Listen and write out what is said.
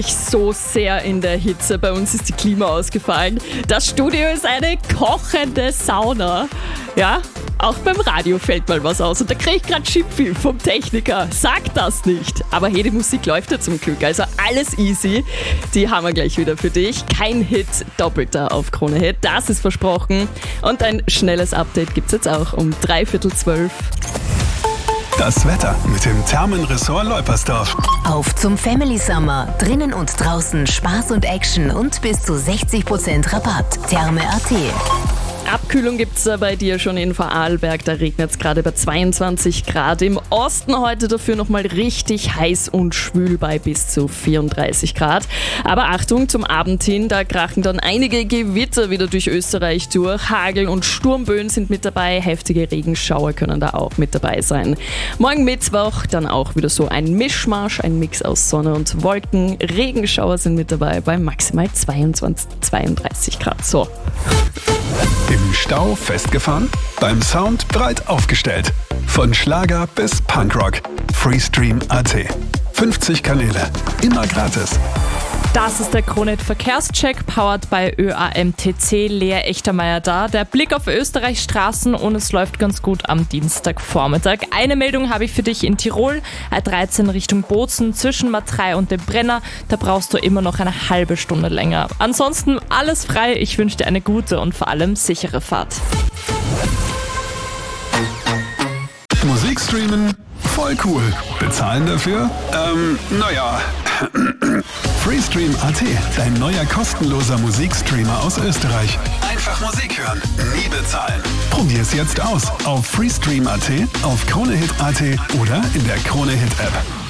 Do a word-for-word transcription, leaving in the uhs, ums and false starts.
So sehr in der Hitze. Bei uns ist die Klima ausgefallen. Das Studio ist eine kochende Sauna. Ja, auch beim Radio fällt mal was aus. Und da kriege ich gerade Schimpfi vom Techniker. Sag das nicht. Aber hey, die Musik läuft ja zum Glück. Also alles easy. Die haben wir gleich wieder für dich. Kein Hit, doppelter auf Krone Hit. Das ist versprochen. Und ein schnelles Update gibt's jetzt auch um dreiviertel zwölf. Das Wetter mit dem Thermenressort Leupersdorf. Auf zum Family Summer. Drinnen und draußen Spaß und Action und bis zu sechzig Prozent Rabatt. Therme Punkt at. Abkühlung gibt's bei dir schon in Vorarlberg, da regnet es gerade bei zweiundzwanzig Grad. Im Osten heute dafür nochmal richtig heiß und schwül bei bis zu vierunddreißig Grad. Aber Achtung, zum Abend hin, da krachen dann einige Gewitter wieder durch Österreich durch. Hagel und Sturmböen sind mit dabei, heftige Regenschauer können da auch mit dabei sein. Morgen Mittwoch dann auch wieder so ein Mischmasch, ein Mix aus Sonne und Wolken. Regenschauer sind mit dabei bei maximal zweiundzwanzig, zweiunddreißig Grad. So. Im Stau festgefahren? Beim Sound breit aufgestellt. Von Schlager bis Punkrock. Freestream Punkt at. fünfzig Kanäle. Immer gratis. Das ist der Krone Hit Verkehrscheck, powered by Ö A M T C. Lea Echtermeier da. Der Blick auf Österreichs Straßen und es läuft ganz gut am Dienstagvormittag. Eine Meldung habe ich für dich in Tirol. A dreizehn Richtung Bozen zwischen Matrei und dem Brenner. Da brauchst du immer noch eine halbe Stunde länger. Ansonsten alles frei. Ich wünsche dir eine gute und vor allem sichere Fahrt. Musik streamen? Voll cool. Bezahlen dafür? Ähm, naja. Freestream Punkt at, dein neuer kostenloser Musikstreamer aus Österreich. Einfach Musik hören, nie bezahlen. Probier's jetzt aus auf Freestream Punkt at, auf Krone Hit Punkt at oder in der Krone Hit App.